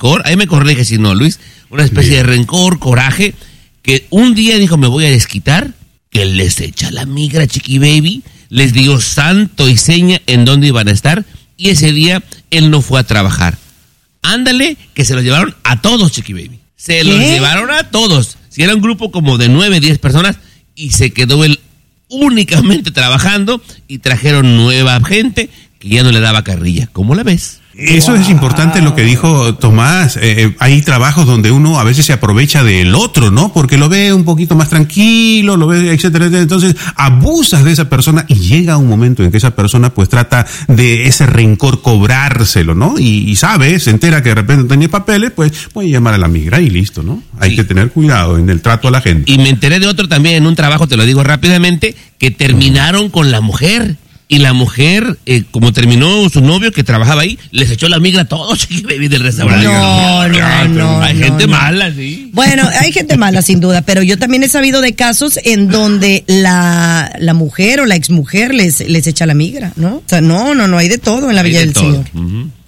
rencor, ahí me corrige si no, Luis, una especie de rencor, coraje, que un día dijo, me voy a desquitar, que les echa la migra, Chiqui Baby, les dio santo y seña en dónde iban a estar, y ese día él no fue a trabajar. Ándale, que se los llevaron a todos, Chiqui Baby. Se los llevaron a todos. Si era un grupo como de 9, 10 personas, y se quedó él únicamente trabajando, y trajeron nueva gente que ya no le daba carrilla. ¿Cómo la ves? Eso es importante lo que dijo Tomás. Hay trabajos donde uno a veces se aprovecha del otro, ¿no? Porque lo ve un poquito más tranquilo, lo ve, etcétera, etcétera. Entonces abusas de esa persona y llega un momento en que esa persona pues trata de ese rencor cobrárselo, ¿no? Y sabe, se entera que de repente no tenía papeles, pues puede llamar a la migra y listo, ¿no? Hay que tener cuidado en el trato a la gente. Y me enteré de otro también en un trabajo, te lo digo rápidamente, que terminaron con la mujer. Y la mujer, como terminó su novio que trabajaba ahí, les echó la migra a todos del restaurante. No. Hay gente mala, sí. Bueno, hay gente mala sin duda, pero yo también he sabido de casos en donde la mujer o la exmujer les echa la migra, ¿no? O sea, no, hay de todo en la Villa del Señor.